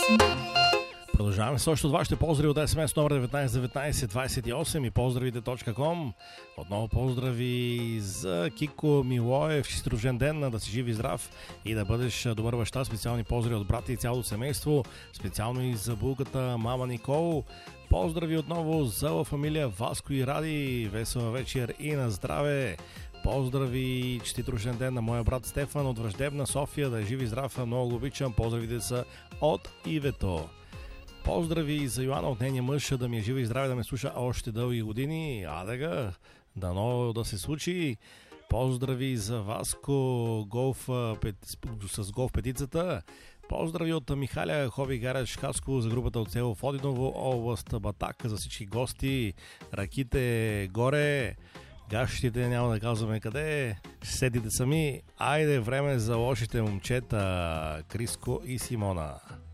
Продължаваме с още от вашите поздрави от SMS номер 191928 и поздравите.com. Отново поздрави за Кико Милоев, чист рожден ден, да си жив и здрав и да бъдеш добър баща. Специални поздрави от брата и цялото семейство, специално и за булката мама Никол. Поздрави отново за фамилия Васко и Ради, весела вечер и на здраве. Поздрави, честит рожден ден на моя брат Стефан от Враждебна София, да е жив и здрав, много го обичам. Поздравите са от Ивето. Поздрави за Йоанна от нейния мъж, да ми е жива и здраве, да ме слуша още дълги години. Адега, дано да се случи. Поздрави за Васко с голф петицата. Поздрави от Михаля Хоби Гараж Хаско за групата от село Водиново, област Батак, за всички гости. Раките горе, гащите няма да казваме къде, седите сами. Айде, време за лошите момчета, Криско и Симона.